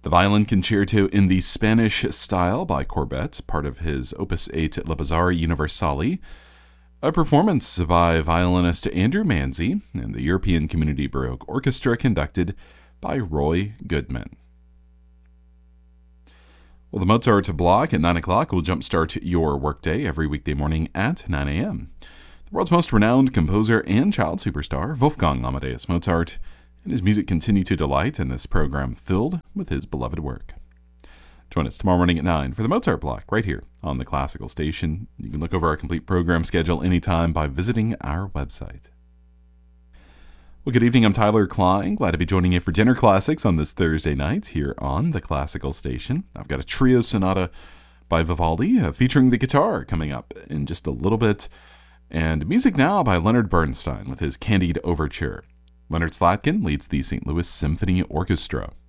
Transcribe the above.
The Violin Concerto in the Spanish Style by Courbet, part of his Opus 8 Libozari Universali. A performance by violinist Andrew Manzi and the European Community Baroque Orchestra conducted by Roy Goodman. Well, the Mozart block at 9 o'clock will jumpstart your workday every weekday morning at 9 a.m. The world's most renowned composer and child superstar, Wolfgang Amadeus Mozart, and his music continue to delight in this program filled with his beloved work. Join us tomorrow morning at 9 for the Mozart block right here on the Classical Station. You can look over our complete program schedule anytime by visiting our website. Well, good evening. I'm Tyler Klein. Glad to be joining you for Dinner Classics on this Thursday night here on the Classical Station. I've got a trio sonata by Vivaldi featuring the guitar coming up in just a little bit. And music now by Leonard Bernstein with his Candide Overture. Leonard Slatkin leads the St. Louis Symphony Orchestra.